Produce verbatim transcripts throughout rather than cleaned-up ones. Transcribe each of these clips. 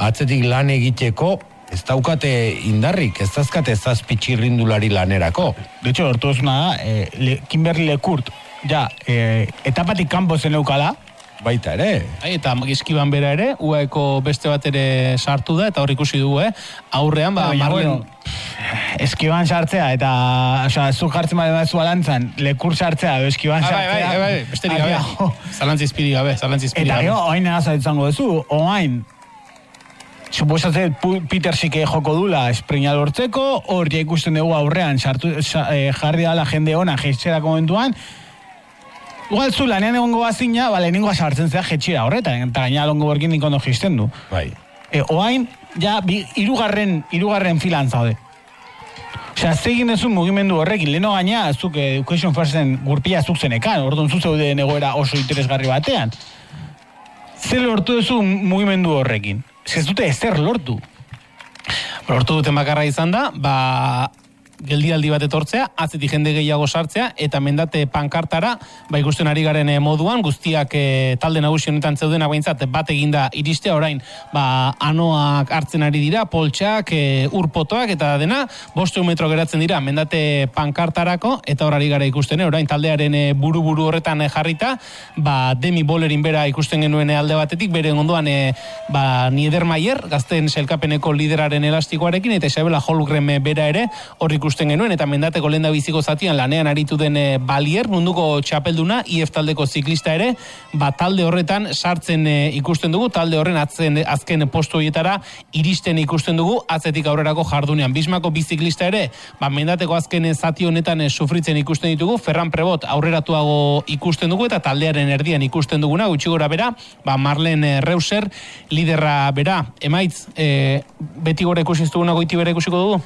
atzetik lan egiteko, ez daukate indarrik, ez dazkate zazpi txirrindulari lanerako. De hecho, hortu ezuna da, eh, Le, Kimberly Lecourt, ja, eh, etapatik kanpo zen eukala, baita ere. Ai, eta Eskiban bera ere, U A Eko beste bat ere sartu da, eta hor ikusi dugu, eh? Aurrean, ba, Baina, Marlen... bueno, Eskiban sartzea, eta, osea, zuk jartzen bade bazu alantzan, Lekur sartzea, edo Eskiban Ah, sartzea. bai, bai, bai, besterik gabe. Zalantzizpiri gabe, zalantzizpiri Eta gabe. gero, oain nagaz izango duzu, oain, suposatzen Peter Sike joko dula esprina lortzeko, hor ja ikusten dugu aurrean, sartu, sa, eh, jarri dala jende ona, jetxerako momentuan, igual zu lanean egongo bazina, ba, lehenengoa sartzen zea jetxira horretan, eta gaina longo borkin ikondo jisten du. Bai. E, oain, ja, bi, irugarren, irugarren filan zaude. Osea, zegin dezun mugimendu horrekin, leheno gaina, zuk Education Firsten gurpila zuk zenekan, orduan zu zeude egoera oso interesgarri batean. Zer lortu duzu mugimendu horrekin? Ez dute ezer lortu. Lortu duten bakarra izan da, ba... geldialdi bat etortzea, atzetik jende gehiago sartzea, eta mendate pankartara, ba ikusten ari garen moduan, guztiak e, talde nagusi honetan zeudenak behintzat bat eginda iristea, orain, ba, anoak hartzen ari dira, poltsak, e, urpotoak, eta dena, bosteun metro geratzen dira, mendate pankartarako, eta horari gara ikusten, orain taldearen e, buru-buru horretan e, jarrita, ba, Demi Bollerin bera ikusten genuen alde batetik, bere ondoan, e, ba, Niedermayer, gazten selkapeneko lideraren elastikoarekin, eta Isabela Holmgren bera ere, horrik ikusten genuen, eta mendateko lenda biziko zatian lanean aritu den e, Balier, munduko txapelduna, I F taldeko ziklista ere, ba talde horretan sartzen e, ikusten dugu, talde horren atzen, azken postu horietara iristen ikusten dugu, atzetik aurrerako jardunean. Bismako biziklista ere, ba mendateko azken zati honetan e, sufritzen ikusten ditugu, Ferran Prebot aurreratuago ikusten dugu, eta taldearen erdian ikusten duguna, gutxi gora bera, ba Marlen e, Reuser, liderra bera, emaitz, e, beti gora ikusi duguna goiti bera ikusiko dugu?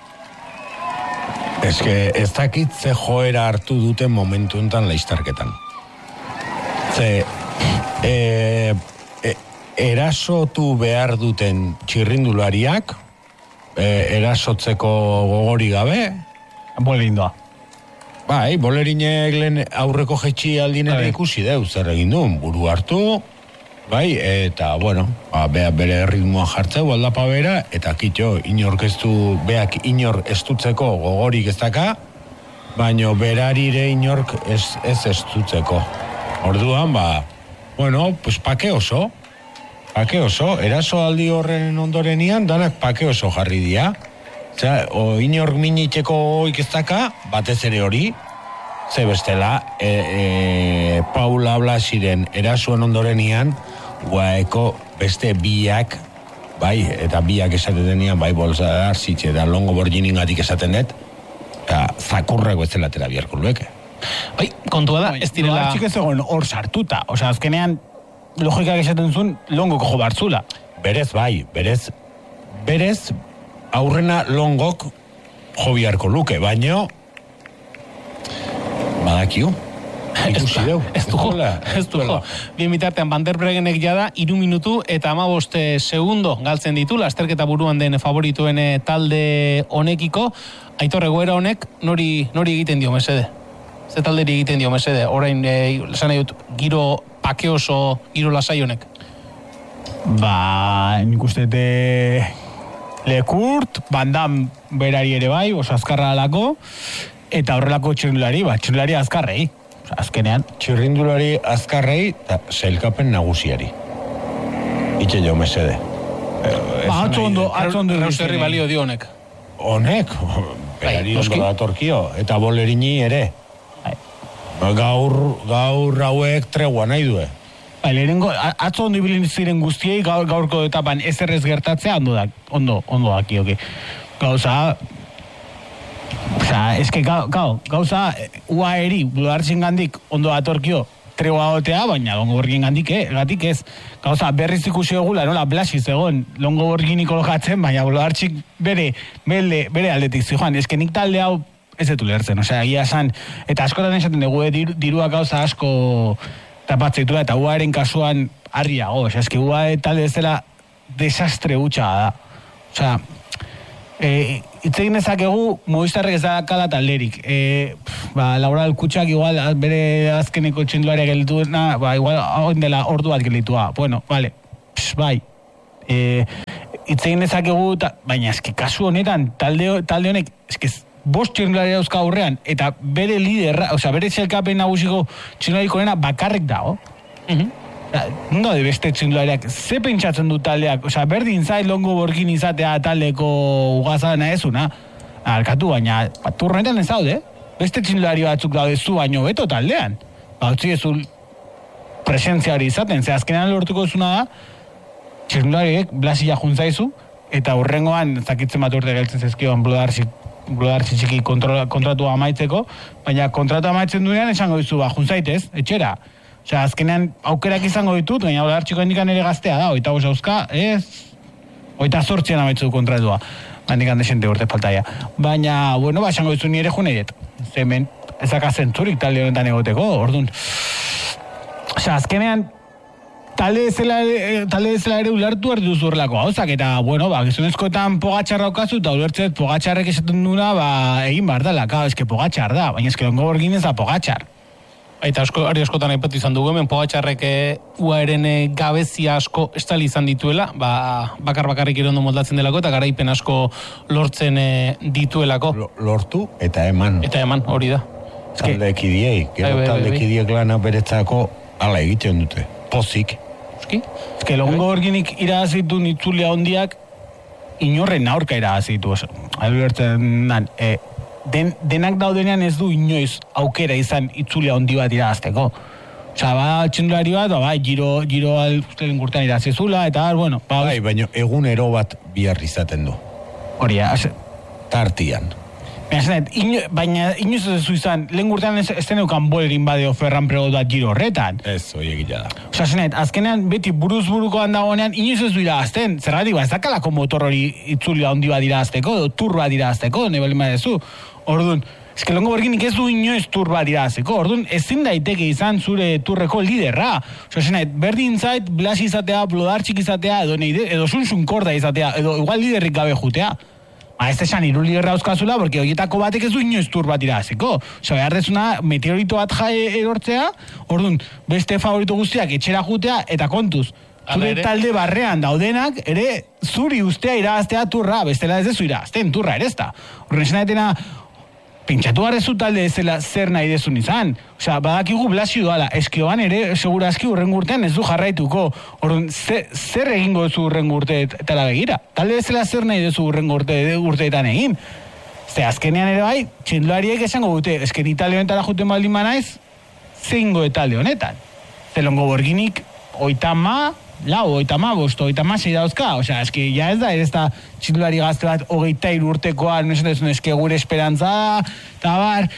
Ez que ez dakit ze joera hartu duten momentu enten laiztarketan. Ze e, e, erasotu behar duten txirrindulariak, e, erasotzeko gogori gabe. Bolerindoa. Bai, Bollerinek lehen aurreko jetxi aldin ere ikusi deu, zer egin duen, buru hartu, bai, eta, bueno, ba, beha bere ritmoa jartzeu aldapa bera, eta kitxo, inork ez du, beak inor estutzeko gogorik ez daka, baino berarire inork ez, ez estutzeko. Orduan, ba, bueno, pues pake oso, pake oso, eraso aldi horren ondorenian, danak pake oso jarri dia. Osea, o inork minitxeko oik ez daka, batez ere hori, ze bestela, e, e, Paula Blasiren erasuen ondorenian, Guaeko beste biak, bai, eta biak esaten denean, bai, Bolsa Arsitxe eta Longo Borginingatik esaten dut, eta zakurreko ez dela tera biharko lueke. Bai, kontua da, ez direla... Artxik ez egon hor sartuta, osea, azkenean, logikak esaten zuen, Longoko jo bartzula. Berez, bai, berez, berez, aurrena Longok jo biharko luke, baino, badakiu. Ikusi deu. Ez du jo, ez du jo. Bien bitartean, Van der Bregenek jada, iru minutu eta hamabost segundo galtzen ditu, lasterketa buruan den favorituen talde honekiko. Aitor, egoera honek, nori, nori egiten dio, mesede? Ze talderi egiten dio, mesede? Orain, eh, esan nahi dut, giro pake oso, giro lasai honek. Ba, nik uste Lecourt, Van Damme berari ere bai, oso azkarra alako, eta horrelako txirrindulari, ba, txirrindulari azkarrei. Azkenean. Txirrindulari azkarrei eta sailkapen nagusiari. Itxe jo, mesede. Ba, atzo ondo, atzo ondo. Reuserri balio dio honek. Honek, berari ondo datorkio, eta Bollerini ere. Gaur, gaur hauek tregua nahi due. Ba, lehenengo, atzo ondo ibilin ziren guztiei, gaur, gaurko etapan ezerrez gertatzea, ondo da, ondo, ondo daki, oke. Gauza, Osa, eske gau, gau, gauza U A eri, bulartzen gandik ondo datorkio tregua gotea, baina Longo Borgin gandik, eh, gatik ez. Gauza, berriz ikusi egula, nola, Blasi zegoen Longo Borgin ikolokatzen, baina bulartzik bere, bere, bere aldetik zijoan. Eske nik talde hau ez etu lertzen, osea, egia esan, eta askotan esaten dugu, eh, dir, diruak gauza asko tapatzeitura, eta U A eren kasuan harriago, osea, eske U A e talde ez dela desastre hutsa da. Osea, eh, itzegin ezakegu Movistarrek ez dakala talderik. E, ba, Laura Kutxak igual bere azkeneko txendularia gelituena, ba, igual hauen dela ordu bat gelitua. Bueno, vale, Pss, bai. E, itzegin dezakegu, baina eski kasu honetan, talde, talde honek, eski bost txirrindulari dauzka aurrean, eta bere liderra, osea, bere txelkapen nagusiko txirrindulari korena bakarrik dago. Uh-huh. No de beste txirrindulariak, ze pentsatzen du taldeak, osea, berdin zait longo borgin izatea taldeko ugazana ezuna, arkatu, baina turrenetan ez daude, beste txirrindulari batzuk daude zu baino beto taldean. Ba, utzi ez presentzia hori izaten, ze azkenean lortuko ezuna da, txirrindulariek Blasia juntzaizu, eta hurrengoan, zakitzen bat urte geltzen zezkioan blodartzi txiki kontratua amaitzeko, baina kontratua amaitzen duenean esango dizu, ba, juntzaitez, etxera. Osea, azkenean aukerak izango ditut, baina blodartxiko indikan ere gaztea da, oita bosa euska, ez, oita zortzian amaitzu kontratua. Handikan desente urte faltaia. Baina, bueno, ba, esango dizu nire juneiet. Zemen, ezaka zentzurik talde honetan egoteko, orduan. Osea, azkenean, talde bezala talde bezala ere ulertu erdu zurlako gauzak, eta, bueno, ba, gizonezkoetan pogatxarra okazu, eta ulertzet pogatxarrek esaten duna, ba, egin behar dela, ka, eske pogatxar da, baina eske longo borgin ez da pogatxar. Eta asko, ari askotan aipatu izan dugu, hemen pogatxarrek uaren gabezia asko estali izan dituela, ba, bakar bakarrik irondo moldatzen delako, eta garaipen asko lortzen e, dituelako. L- lortu eta eman. Eta eman, hori da. Talde ekidiei, gero talde ekidiek lana beretzako ala egiten dute, pozik. Eski? Eske longo borginik irabazitu nitzulia hondiak, inorren aurka irabazitu. Albertzen dan, e, den, denak daudenean ez du inoiz aukera izan itzulia hondi bat irabazteko. Osa, ba, txindulari bat, ba, giro, giro alustelen gurtan irazizula, eta, bueno, ba, bai, baina egunero bat bihar izaten du. Hori, ase... Tartian. Baina, ino, baina inoiz ez zu izan, lehen gurtean ez, ez deneukan bolerin badeo Ferran Prego bat giro horretan. Ez, hori egila da. Osa, zenet, azkenean beti buruz burukoan dagoenean, inoiz ez du irabazten. Zergatik, ba, ez dakalako motor hori itzulia handi bat irabazteko, edo tur bat irabazteko, nebelin badezu. Orduan, eske longo borginik ez du inoiz tur bat irabazteko. Orduan, ezin daiteke izan zure turreko liderra. Osa, zenet, berdin zait, Blas izatea, Blodartxik izatea, edo, neide, edo sunsun korda izatea, edo igual liderrik gabe jutea. Ba, ez esan iru liderra euskazula, porque horietako batek ez du inoiz tur bat irabaziko. Osa, behar dezuna, meteorito bat jae erortzea, orduan, beste favorito guztiak etxera jutea, eta kontuz, zure talde barrean daudenak, ere, zuri ustea irabaztea turra, bestela ez dezu irabazten, turra ere ez da. Horren esan etena, pentsatu garrezu talde ezela zer nahi dezun izan. Osea, badakigu Blasi doala, eskioan ere, segurazki urren urtean ez du jarraituko. Orduan, zer, zer egingo duzu urren urteetara begira? Talde ezela zer nahi duzu urren urte, urteetan egin? Ze, azkenean ere bai, txindulariek esango dute, esken Italia honetara juten baldin banaiz, zeingo Italia honetan. Zelongo borginik, oitama, lau, oitama, bosto, oitama, zei dauzka. Osea, eski, ja ez da, ez da txindulari gazte bat, hogeita irurtekoa, no esan eske gure esperantza, eta bar,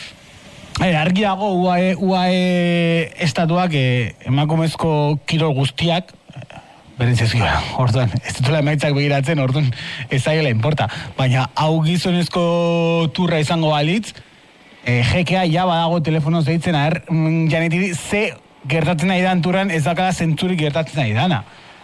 e, argi dago U A E, U A E estatuak e, emakumezko kirol guztiak, beren zezioa, orduan, ez dutela emaitzak begiratzen, orduan, ez zaila importa. Baina, hau gizonezko turra izango balitz, e, jekea ja badago telefono zeitzen, aher, janetiri, ze gertatzen nahi dan turran, ez dakala zentzurik gertatzen nahi dana.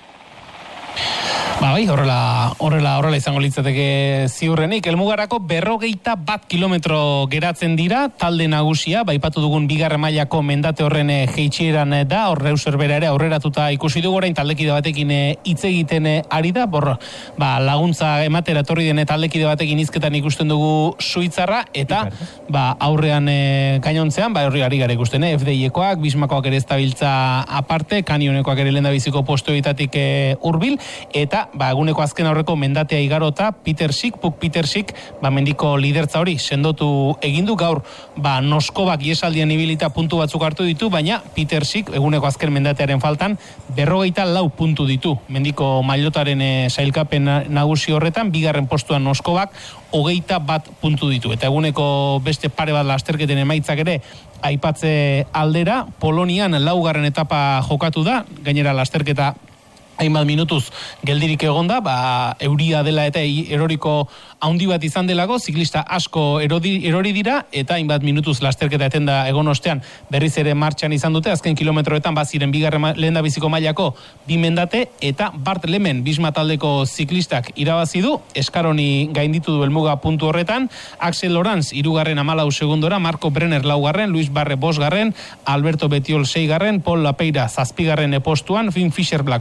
Ba, bai, horrela, horrela, horrela izango litzateke ziurrenik. Elmugarako berrogeita bat kilometro geratzen dira, talde nagusia, baipatu dugun bigarren mailako mendate horren jeitxieran da, hor reuserbera ere aurreratuta ikusi dugu orain taldekide batekin hitz egiten ari da, bor, ba, laguntza ematera etorri den taldekide batekin hizketan ikusten dugu Suitzarra, eta ba, aurrean e, gainontzean, ba, horri ari gara ikusten, eh? F D I-ekoak, Bismakoak ere ez dabiltza aparte, Kanionekoak ere lehendabiziko postuetatik e, hurbil, eta ba, eguneko azken aurreko mendatea igarota, Peter Schick, Puk Peter Schick, ba, mendiko lidertza hori sendotu egindu gaur, ba, Noskobak iesaldian ibilita puntu batzuk hartu ditu, baina Peter Schick, eguneko azken mendatearen faltan, berrogeita lau puntu ditu. Mendiko mailotaren e, sailkapen nagusi horretan, bigarren postuan Noskobak, hogeita bat puntu ditu. Eta eguneko beste pare bat lasterketen emaitzak ere, aipatze aldera, Polonian laugarren etapa jokatu da, gainera lasterketa hainbat minutuz geldirik egonda, ba, euria dela eta eroriko haundi bat izan delako, ziklista asko erodi, erori dira, eta hainbat minutuz lasterketa etenda egon ostean berriz ere martxan izan dute, azken kilometroetan baziren bigarren lehen da biziko mailako bi mendate, eta Bart Lemen Bisma taldeko ziklistak irabazi du, Eskaroni gainditu du helmuga puntu horretan, Axel Lorenz irugarren amalau segundora, Marco Brenner laugarren, Luis Barre bosgarren, Alberto Betiol seigarren, Paul Lapeira zazpigarren postuan, Finn Fischer Black zortzigarren,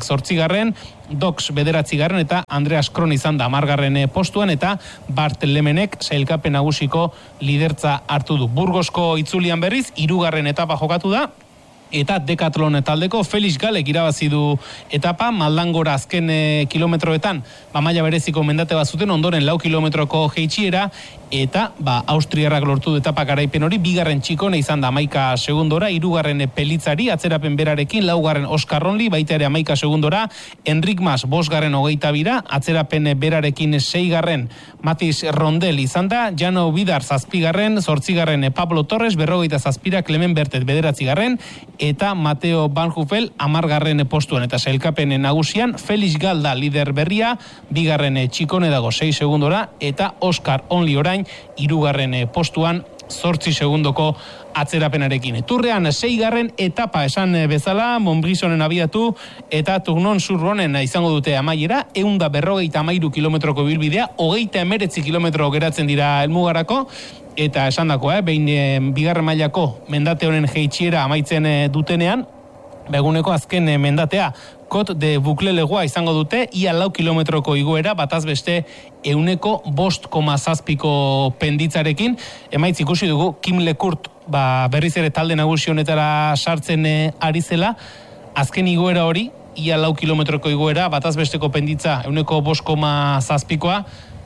garren, Dox bederatzi garren eta Andreas Kron izan da hamargarren postuan eta Bart Lemenek sailkapen nagusiko lidertza hartu du. Burgosko itzulian berriz, hirugarren etapa jokatu da, eta Decathlon taldeko Felix Galek irabazi du etapa, Maldangora azken e, kilometroetan, ba, maila bereziko mendate bat zuten, ondoren lau kilometroko jeitsiera, eta ba, Austriarrak lortu du etapa garaipen hori, bigarren txikone izan da amaika segundora, hirugarren Pelitzari, atzerapen berarekin, laugarren Oskar Ronli, baita ere amaika segundora, Enrik Mas, bosgarren hogeita bira, atzerapen berarekin seigarren Matiz Rondel izan da, Jano Bidar zazpigarren, zortzigarren Pablo Torres, berrogeita zazpira, Clement Bertet bederatzigarren, eta Mateo Van Hufel amargarren postuan, eta sailkapen nagusian Felix Galda lider berria, bigarren txikone dago sei segundora, eta Oskar Only orain hirugarren postuan zortzi segundoko atzerapenarekin. Turrean seigarren etapa esan bezala, Montbrisonen abiatu eta Tournon sur Rhonen izango dute amaiera, ehunda berrogeita hamairu kilometroko bilbidea, hogeita emeretzi kilometro geratzen dira helmugarako, eta esan dako, eh, behin e, bigarren mailako mendate honen jeitsiera amaitzen e, dutenean, beguneko azken e, mendatea, Kot de Buklelegoa izango dute, ia lau kilometroko igoera, bataz beste euneko bost koma zazpiko penditzarekin, emaitz ikusi dugu, Kim Lekurt ba, berriz ere talde nagusi honetara sartzen e, ari zela, azken igoera hori, ia lau kilometroko igoera, bataz besteko penditza euneko bost koma zazpikoa,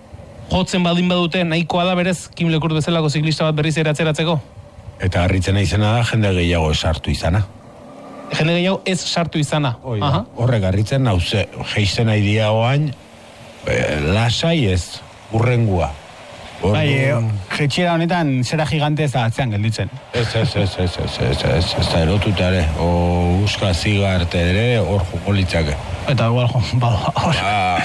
jotzen baldin badute, nahikoa da berez, Kim Lekurt bezalako ziklista bat berriz ere atzeratzeko? Eta harritzen izena da, jende gehiago sartu izana. Jende gehiago ez sartu izana. Horrek harritzen, hauze, geizten nahi dia oain, e, lasai ez, urrengua. Or, bai, e, jetxiera honetan zera gigante ez da atzean gelditzen. Ez, ez, ez, ez, ez, ez, ez, ez da erotuta ere, o uska zigarte ere, hor joko litzake. Eta igual, bada, hor.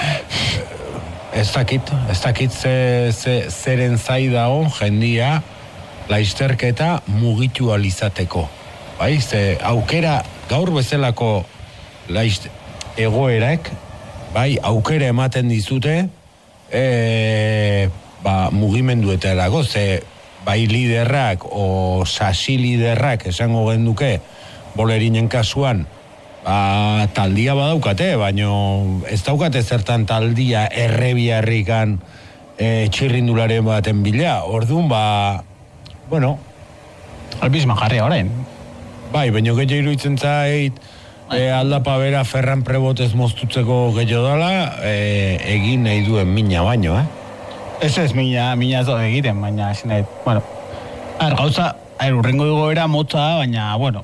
Ez dakit, ez dakit ze, ze, zeren zai dago jendia laizterketa mugitu alizateko. Bai, ze aukera gaur bezalako laiz egoerek, bai, aukera ematen dizute e, ba, mugimenduetarako, ze bai liderrak o sasi liderrak esango genduke bolerinen kasuan, ba, taldia badaukate, baino ez daukate zertan taldia errebiarrikan e, txirrindularen baten bila, orduan, ba, bueno, albizman jarria orain. Bai, baina gehiago iruditzen zait, e, aldapa bera Ferran Prebotez moztutzeko gehiago dala, e, egin nahi duen mina baino, eh? Ez ez, mina, mina ez dode egiten, baina esin nahi, bueno, er, gauza, er, urrengo dugu era motza da, baina, bueno,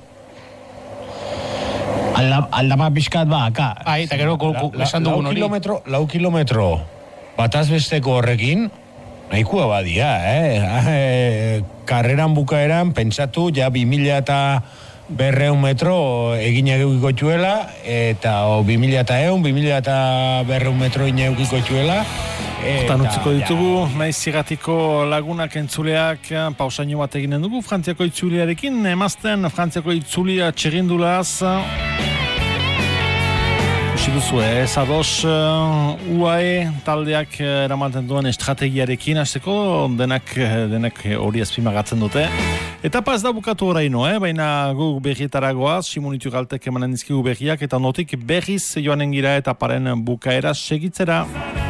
alda, aldapa pixkat ba, aka. Bai, eta gero, esan dugun hori. Kilometro, lau kilometro, bataz besteko horrekin, nahikoa badia, eh? eh karreran bukaeran, pentsatu, ja, bi mila eta berreun metro egin egiko txuela, eta o, bi mila eta eun, bi mila eta berreun metro egin egiko txuela. Hortan utziko ditugu, ja. Naiz zigatiko lagunak entzuleak pausaino bat eginen dugu, Frantziako itzuliarekin, emazten Frantziako itzulia txerrindulaz, duzu, ez ados uh, U A E taldeak eramaten duen estrategiarekin hasteko denak, denak hori azpimagatzen dute. Etapa ez da bukatu oraino, eh? Baina guk berrietaragoaz, Simonitu galtek emanen dizkigu berriak, eta notik berriz joanen gira etaparen bukaera segitzera.